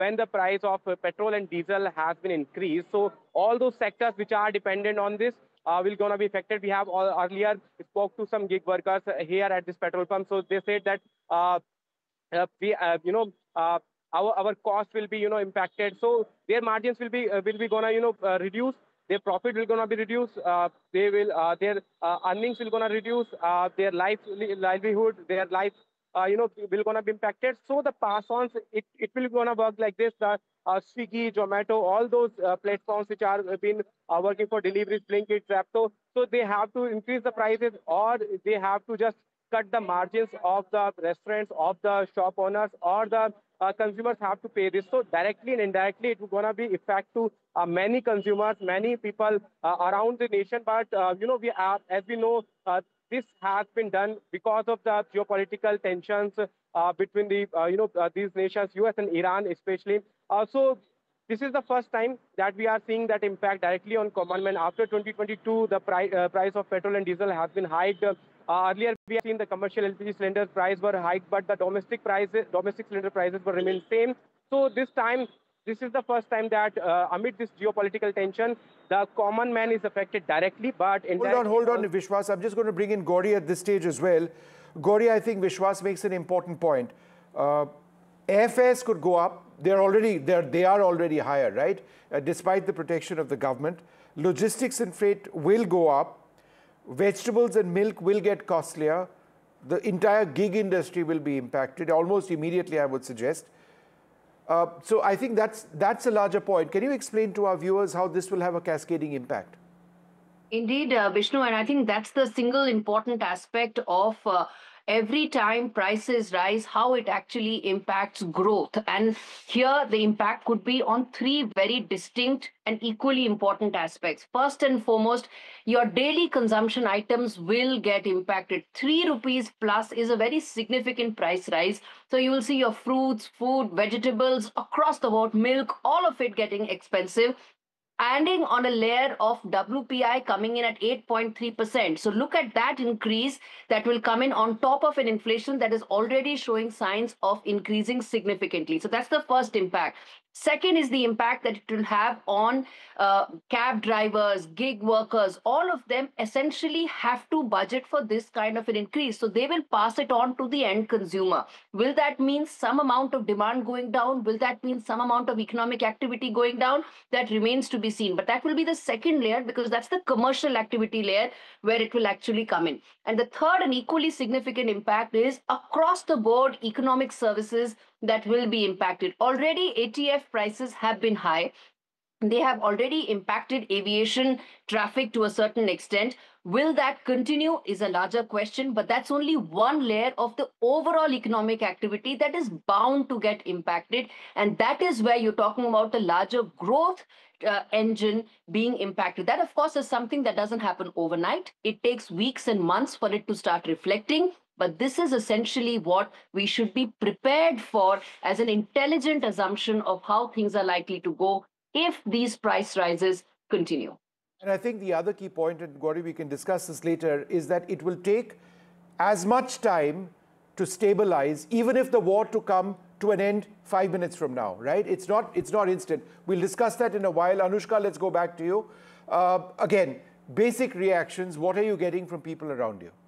when the price of petrol and diesel has been increased. So all those sectors which are dependent on this will gonna be affected. We have earlier spoke to some gig workers here at this petrol pump. So they said that we our cost will be impacted, so their margins will be gonna reduce, their profit will gonna be reduced, they will their earnings will gonna reduce, their livelihood, their life will gonna be impacted. So the pass ons, it will gonna work like this. The Swiggy, Zomato, all those platforms which are been working for deliveries, Blinkit, Zapto, so they have to increase the prices, or they have to just cut the margins of the restaurants, of the shop owners, or the consumers have to pay this. So directly and indirectly, it will gonna be effect to many consumers, many people around the nation. But we are, as we know, this has been done because of the geopolitical tensions between the these nations, US and Iran, especially. So this is the first time that we are seeing that impact directly on common man. After 2022, the price of petrol and diesel has been hiked. Earlier, we have seen the commercial LPG cylinder price were hiked, but the domestic cylinder prices were remain same. So this time, this is the first time that amid this geopolitical tension, the common man is affected directly, but hold on, Vishwas. I'm just going to bring in Gauri at this stage as well. Gauri, I think Vishwas makes an important point. Airfares could go up. They are already higher, right? Despite the protection of the government. Logistics and freight will go up. Vegetables and milk will get costlier. The entire gig industry will be impacted almost immediately, I would suggest. So I think that's a larger point. Can you explain to our viewers how this will have a cascading impact? Indeed, Vishnu, and I think that's the single important aspect of every time prices rise, how it actually impacts growth. And here the impact could be on three very distinct and equally important aspects. First and foremost, your daily consumption items will get impacted. 3 rupees plus is a very significant price rise. So you will see your fruits, food, vegetables across the board, milk, all of it getting expensive. Adding on a layer of WPI coming in at 8.3%. So look at that increase that will come in on top of an inflation that is already showing signs of increasing significantly. So that's the first impact. Second is the impact that it will have on cab drivers, gig workers. All of them essentially have to budget for this kind of an increase. So they will pass it on to the end consumer. Will that mean some amount of demand going down? Will that mean some amount of economic activity going down? That remains to be seen. But that will be the second layer, because that's the commercial activity layer where it will actually come in. And the third and equally significant impact is across the board economic services that will be impacted. Already ATF prices have been high. They have already impacted aviation traffic to a certain extent. Will that continue is a larger question, but that's only one layer of the overall economic activity that is bound to get impacted. And that is where you're talking about the larger growth engine being impacted. That, of course, is something that doesn't happen overnight. It takes weeks and months for it to start reflecting. But this is essentially what we should be prepared for as an intelligent assumption of how things are likely to go if these price rises continue. And I think the other key point, and Gauri, we can discuss this later, is that it will take as much time to stabilize, even if the war to come to an end 5 minutes from now, right? It's not instant. We'll discuss that in a while. Anushka, let's go back to you. Again, basic reactions. What are you getting from people around you?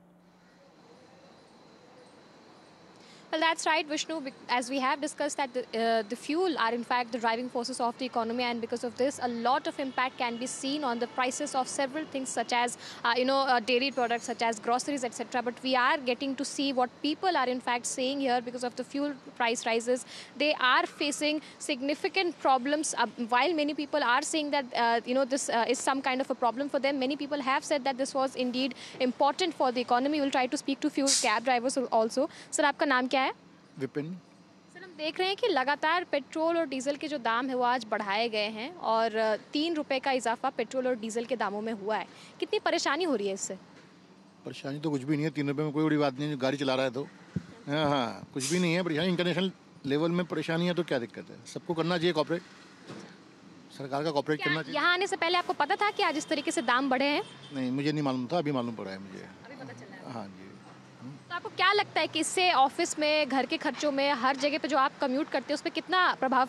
Well, that's right, Vishnu. As we have discussed that the fuel are in fact the driving forces of the economy, and because of this, a lot of impact can be seen on the prices of several things such as, dairy products such as groceries, etc. But we are getting to see what people are in fact saying here because of the fuel price rises. They are facing significant problems. While many people are saying that, this is some kind of a problem for them, many people have said that this was indeed important for the economy. We'll try to speak to few cab drivers also. Sir, आपका नाम क्या है? Vipin. Sir, हम देख रहे हैं कि लगातार पेट्रोल और डीजल के जो दाम है वो आज बढ़ाए गए हैं और 3 रुपए का इजाफा पेट्रोल और डीजल के दामों में हुआ है। कितनी परेशानी हो रही है इससे? परेशानी तो कुछ भी नहीं है, 3 रुपए में कोई बड़ी बात नहीं है, गाड़ी चला रहा है तो हाँ कुछ भी नहीं है परेशानी। इंटरनेशनल लेवल में परेशानी है तो क्या दिक्कत है? सबको करना चाहिए कॉर्पोरेट, सरकार का कॉर्पोरेट करना चाहिए। यहाँ आने से पहले आपको पता था कि आज इस तरीके से दाम बढ़े हैं? नहीं, मुझे नहीं मालूम था, अभी मालूम पड़ा है मुझे। अभी पता चला है? हाँ जी। तो आपको क्या लगता है कि इससे ऑफिस में, घर के खर्चों में, हर जगह पे जो आप कम्यूट करते हैं उस पर कितना प्रभाव